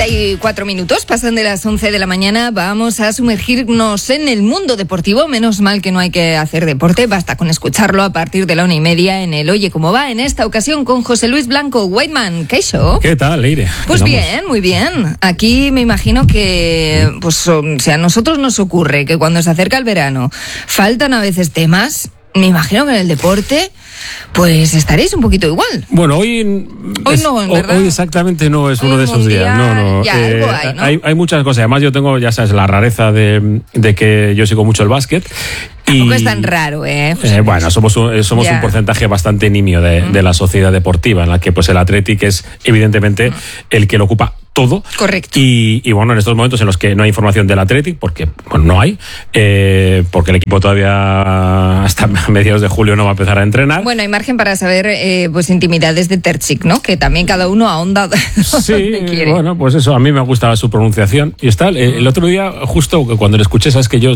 34 minutos, pasan de las 11 de la mañana. Vamos a sumergirnos en el mundo deportivo. Menos mal que no hay que hacer deporte, basta con escucharlo a partir de la 1:30 en el Oye Cómo Va, en esta ocasión con José Luis Blanco. Whiteman, ¿qué show? ¿Qué tal, Leire? Pues bien, muy bien. Aquí me imagino que, pues, o sea, a nosotros nos ocurre que cuando se acerca el verano faltan a veces temas. Me imagino que en el deporte, pues estaréis un poquito igual. Bueno, hoy no, ¿verdad? Hoy exactamente no es uno de esos días. No. Ya, algo hay, ¿no? Hay muchas cosas. Además, yo tengo, ya sabes, la rareza de que yo sigo mucho el básquet. Tampoco es tan raro, bueno, somos un porcentaje bastante nimio de la sociedad deportiva, en la que pues el Athletic es evidentemente el que lo ocupa todo. Correcto. Y bueno, en estos momentos en los que no hay información del Athletic, porque bueno, no hay, porque el equipo todavía hasta mediados de julio no va a empezar a entrenar. Bueno, hay margen para saber pues intimidades de Terzic, ¿no? Que también cada uno ahonda donde quiere. Bueno, pues eso, a mí me gustaba su pronunciación. Y está, el otro día, justo cuando le escuché, sabes que yo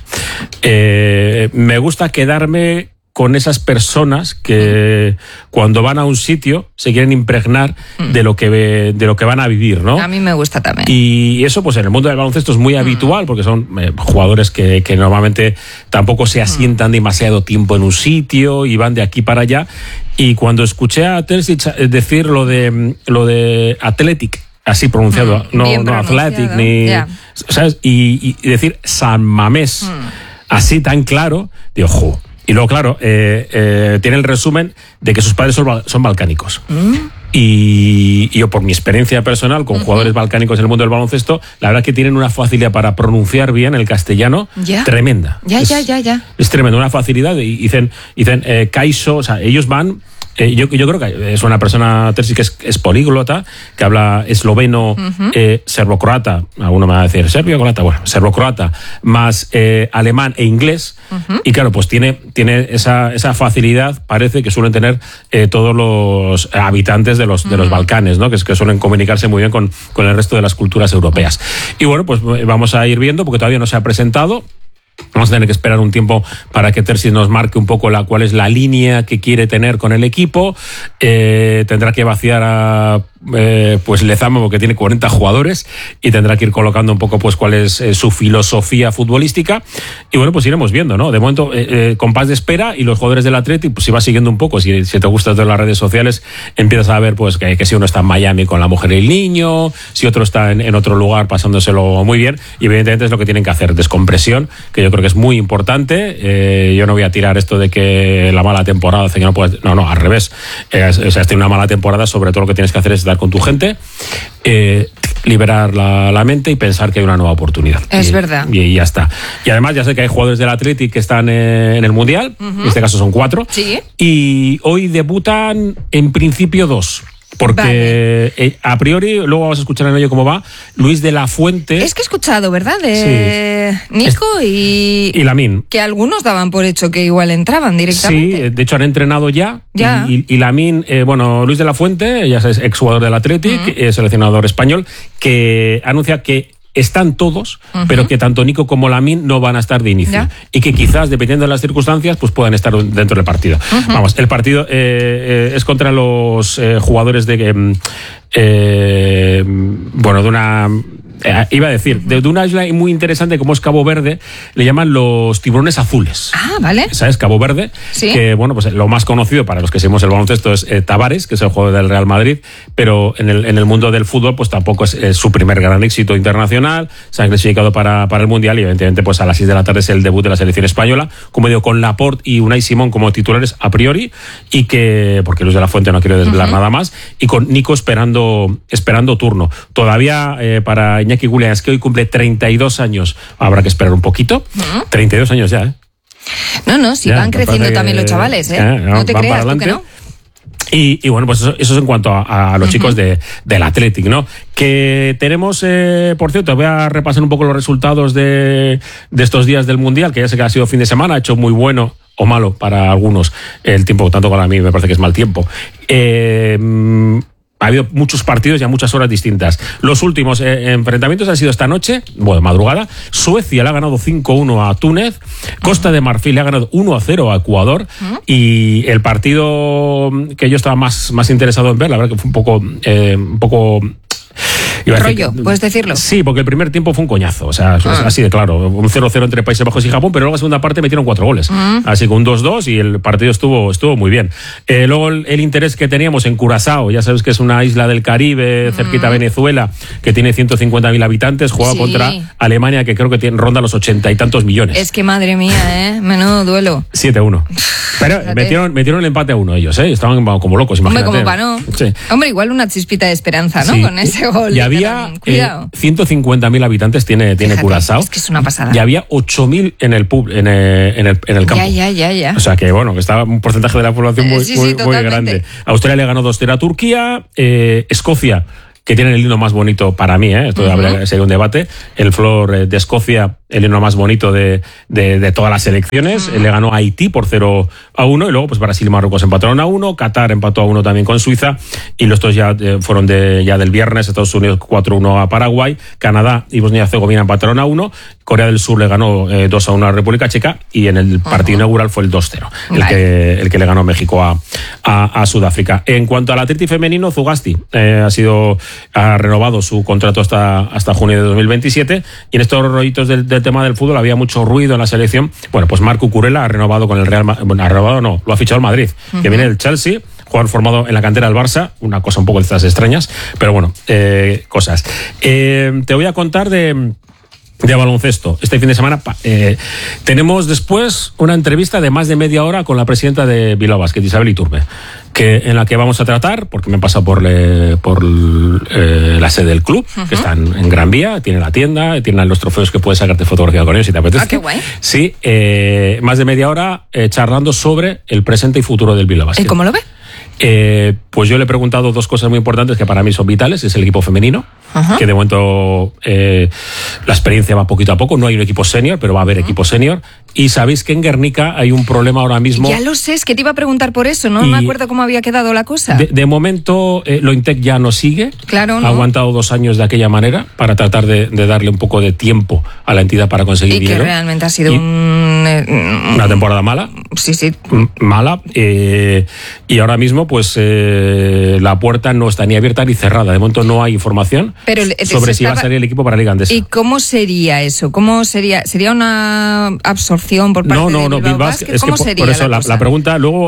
me gusta quedarme con esas personas que cuando van a un sitio se quieren impregnar de lo que van a vivir, ¿no? A mí me gusta también. Y eso, pues en el mundo del baloncesto es muy habitual, porque son jugadores que normalmente tampoco se asientan demasiado tiempo en un sitio y van de aquí para allá. Y cuando escuché a Terzic decir lo de Athletic, así pronunciado, no Athletic, ni, ¿sabes? Y decir San Mamés, así tan claro, digo, ¡jo! Y luego, claro, tiene el resumen de que sus padres son balcánicos. Y yo, por mi experiencia personal con jugadores balcánicos en el mundo del baloncesto, la verdad es que tienen una facilidad para pronunciar bien el castellano tremenda. Es tremenda, una facilidad. Y dicen Kaiso, o sea, ellos van... Yo creo que es una persona, Terzic, que es políglota, que habla esloveno, serbo-croata, alguno me va a decir serbio-croata, bueno, serbo-croata, más alemán e inglés, y claro, pues tiene esa facilidad, parece que suelen tener todos los habitantes de los Balcanes, ¿no? Que suelen comunicarse muy bien con el resto de las culturas europeas. Y bueno, pues vamos a ir viendo, porque todavía no se ha presentado. Vamos a tener que esperar un tiempo para que Terzic nos marque un poco cuál es la línea que quiere tener con el equipo. Tendrá que vaciar a pues Lezama, porque tiene 40 jugadores, y tendrá que ir colocando un poco pues cuál es su filosofía futbolística. Y bueno, pues iremos viendo, ¿no? De momento, compás de espera, y los jugadores del Athletic, pues si vas siguiendo un poco, si te gusta todas las redes sociales, empiezas a ver pues que si uno está en Miami con la mujer y el niño, si otro está en otro lugar pasándoselo muy bien, y evidentemente es lo que tienen que hacer, descompresión, que yo creo que es muy importante. Yo no voy a tirar esto de que la mala temporada hace que no puedas... No, al revés. O sea, has tenido una mala temporada, sobre todo lo que tienes que hacer es dar con tu gente, liberar la mente y pensar que hay una nueva oportunidad. Es verdad. Y ya está. Y además ya sé que hay jugadores del Athletic que están en el Mundial, en este caso son 4, ¿sí? Y hoy debutan en principio 2. Porque a priori, luego vamos a escuchar en ello cómo va, Luis de la Fuente. Es que he escuchado, ¿verdad? De Nico y Lamine. Que algunos daban por hecho que igual entraban directamente. Sí, de hecho han entrenado ya. Y Lamine, Luis de la Fuente, ya sabes, exjugador del Athletic, seleccionador español, que anuncia que están todos, pero que tanto Nico como Lamine no van a estar de inicio. Y que quizás, dependiendo de las circunstancias, pues puedan estar dentro del partido. Vamos, el partido es contra los jugadores de una... iba a decir, de una isla muy interesante como es Cabo Verde, le llaman los tiburones azules. Ah, vale. ¿Sabes? Cabo Verde, ¿sí? Que bueno, pues lo más conocido para los que seguimos el baloncesto es Tavares, que es el jugador del Real Madrid, pero en el mundo del fútbol pues tampoco es su primer gran éxito internacional. Se han clasificado para el Mundial y evidentemente pues a las 6 de la tarde es el debut de la selección española, como digo, con Laporte y Unai Simón como titulares a priori, y que, porque Luis de la Fuente no quiere desvelar nada más, y con Nico esperando turno. Todavía para Iñaki Williams, que hoy cumple 32 años, habrá que esperar un poquito. 32 años ya, ¿eh? No, sí, ya, van creciendo también los chavales, ¿eh? No te creas tú que no. Y bueno, pues eso es en cuanto a los chicos del Athletic, ¿no? Que tenemos, por cierto, voy a repasar un poco los resultados de estos días del Mundial, que ya sé que ha sido fin de semana, ha hecho muy bueno o malo para algunos el tiempo, tanto para mí me parece que es mal tiempo. Ha habido muchos partidos y a muchas horas distintas. Los últimos enfrentamientos han sido esta noche, madrugada. Suecia le ha ganado 5-1 a Túnez. Costa de Marfil le ha ganado 1-0 a Ecuador. Y el partido que yo estaba más interesado en ver, la verdad que fue un poco Rollo, ¿puedes decirlo? Sí, porque el primer tiempo fue un coñazo, o sea, así de claro, un 0-0 entre Países Bajos y Japón, pero luego en la segunda parte metieron 4 goles, así que un 2-2 y el partido estuvo muy bien. Luego el interés que teníamos en Curazao, ya sabes que es una isla del Caribe, cerquita a Venezuela, que tiene 150.000 habitantes, jugaba contra Alemania, que creo que ronda los 80 y tantos millones. Es que madre mía, menudo duelo. 7-1. Pero metieron el empate a 1 ellos, estaban como locos, imagínate. Hombre, como para no. Sí. Hombre, igual una chispita de esperanza, ¿no? Sí. Con ese gol. Y había 150.000 habitantes tiene Curazao. Es que es una pasada. Y había 8.000 en el pub, en el campo. Ya. O sea que bueno, que estaba un porcentaje de la población muy grande. Australia le ganó 2-0 a Turquía, Escocia, que tienen el himno más bonito para mí, esto sería un debate, el Flor de Escocia, el himno más bonito de todas las selecciones, le ganó a Haití por 0-1, y luego pues Brasil y Marruecos empataron a 1, Qatar empató a 1 también con Suiza, y los dos ya fueron ya del viernes, Estados Unidos 4-1 a Paraguay, Canadá y Bosnia y Herzegovina empataron a 1, Corea del Sur le ganó 2-1 a República Checa, y en el partido inaugural fue el 2-0, el que le ganó México a Sudáfrica. En cuanto al Atleti femenino, Zugasti ha renovado su contrato hasta junio de 2027, y en estos rollitos del tema del fútbol había mucho ruido en la selección. Bueno, pues Marc Cucurella ha renovado con el Real Madrid, lo ha fichado el Madrid, que viene del Chelsea, jugador formado en la cantera del Barça, una cosa un poco de estas extrañas, pero bueno, cosas. Te voy a contar de baloncesto. Este fin de semana tenemos después una entrevista de más de media hora con la presidenta de Bilbao Basket, Isabel Iturbe, en la que vamos a tratar, porque me he pasado por la sede del club, que está en Gran Vía, tiene la tienda, tiene los trofeos que puedes sacarte fotografía con ellos si te apetece. Qué guay. Sí, más de media hora charlando sobre el presente y futuro del Bilbao Basket. ¿Y cómo lo ve? Pues yo le he preguntado 2 cosas muy importantes que para mí son vitales. Es el equipo femenino, que de momento la experiencia va poquito a poco. No hay un equipo senior, pero va a haber equipo senior. Y sabéis que en Guernica hay un problema ahora mismo. Ya lo sé, es que te iba a preguntar por eso, no me acuerdo cómo había quedado la cosa. De momento Lointec ya no sigue. Claro, ¿no? Ha aguantado 2 años de aquella manera para tratar de darle un poco de tiempo a la entidad para conseguir dinero. Y que realmente ha sido una temporada mala. Sí. Mala. Y ahora mismo pues la puerta no está ni abierta ni cerrada. De momento no hay información sobre si va a salir el equipo para Liga Andesa. ¿Y cómo sería eso? ¿Cómo sería? ¿Sería una absorción por parte de Bilbao Basket? ¿Cómo sería? Por eso la pregunta, luego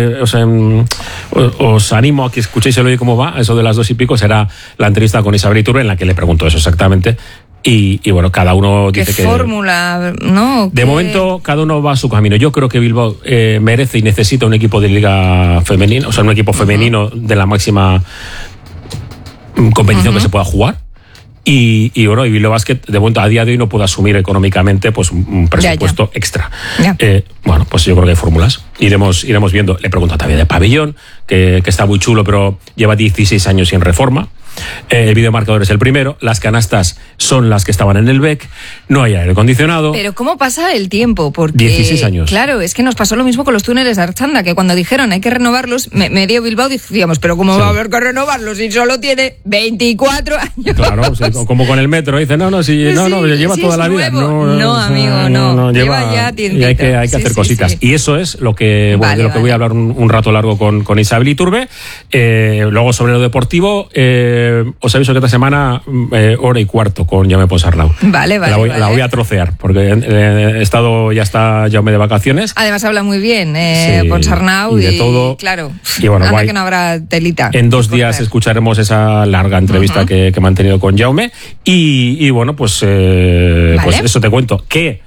os animo a que escuchéis el Oye Cómo Va, eso de las 2 y pico, será la entrevista con Isabel Iturbe en la que le pregunto eso exactamente. Y bueno, cada uno dice que... ¿Qué fórmula? ¿No? De momento, cada uno va a su camino. Yo creo que Bilbao merece y necesita un equipo de liga femenina, o sea, un equipo femenino de la máxima competición que se pueda jugar. Y bueno, y Bilbao Basket de momento a día de hoy no puede asumir económicamente pues un presupuesto extra. Bueno, pues yo creo que hay fórmulas. Iremos viendo. Le pregunto también de pabellón, que está muy chulo, pero lleva 16 años sin reforma. El videomarcador es el primero, las canastas son las que estaban en el BEC, no hay aire acondicionado. Pero ¿cómo pasa el tiempo? Porque 16 años. Claro, es que nos pasó lo mismo con los túneles de Archanda, que cuando dijeron hay que renovarlos, medio Bilbao decíamos, pero ¿cómo va a haber que renovarlos si solo tiene 24 años? Claro, sí, como con el metro, dice, lleva toda la vida. No, amigo, no. Lleva ya tiempito. Y hay que hacer cositas. Y eso es lo que voy a hablar un rato largo con Isabel Iturbe. Luego sobre lo deportivo, os aviso que esta semana 1:15 con Jaume Ponsarnau. Vale. La voy a trocear, porque ya está Jaume de vacaciones. Además habla muy bien Ponsarnau y de todo. Claro, y bueno, anda que no habrá telita. En 2 días escucharemos esa larga entrevista que he mantenido con Jaume. Y bueno, pues eso te cuento. Que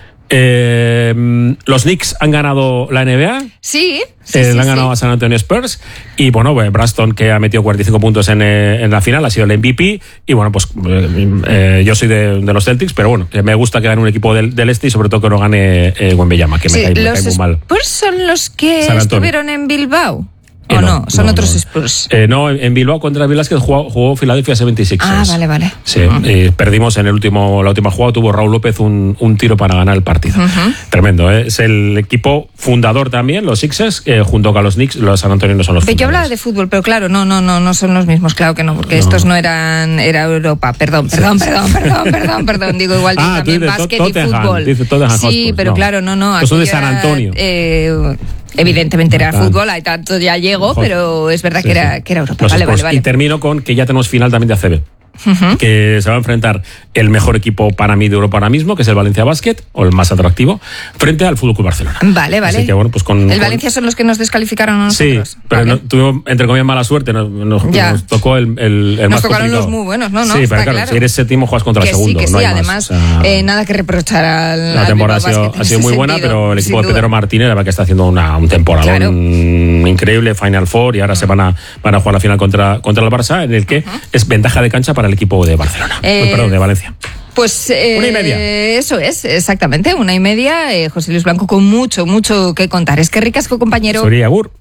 los Knicks han ganado la NBA. Sí. Le han ganado a San Antonio Spurs. Y bueno, Braston, que ha metido 45 puntos en la final, ha sido el MVP. Y bueno, pues yo soy de los Celtics, pero bueno, me gusta que gane un equipo del este y sobre todo que no gane Wembanyama, que me cae muy mal. ¿Los Spurs son los que estuvieron en Bilbao? ¿O no? Son otros Spurs. No, en Bilbao contra el Velázquez jugó Philadelphia 76ers. Ah, vale. Sí, perdimos en la última jugada, tuvo Raúl López un tiro para ganar el partido. Tremendo, ¿eh? Es el equipo fundador también, los Sixers, junto con los Knicks, los San Antonio no son los fundadores. Yo hablaba de fútbol, pero claro, no son los mismos, claro que no, porque estos no era Europa. Perdón. Digo, igual también básquet y fútbol. Sí, pero claro, no. Son de San Antonio. Evidentemente era fútbol, hay tanto ya llego, pero es verdad que era Europa. Vale. Y termino con que ya tenemos final también de ACB. que se va a enfrentar el mejor equipo para mí de Europa ahora mismo, que es el Valencia Basket, o el más atractivo, frente al FC Barcelona. Vale. Así que, bueno, pues Valencia son los que nos descalificaron a nosotros. Sí, pero tuvimos, entre comillas, mala suerte. Nos tocó el nos más tocaron complicado. los muy buenos, ¿no? Sí, pero claro, si eres séptimo, juegas contra el segundo. Sí, no hay además, más. nada que reprochar al La temporada ha sido muy buena, pero el equipo de Pedro Martínez, la verdad que está haciendo un temporadón increíble, Final Four, y ahora se van a jugar la final contra el Barça, en el que es ventaja de cancha para el equipo de Barcelona. Perdón, de Valencia. Pues 1:30. Eso es, exactamente, 1:30. José Luis Blanco con mucho que contar. Es que ricasco, compañero. Soria Agur.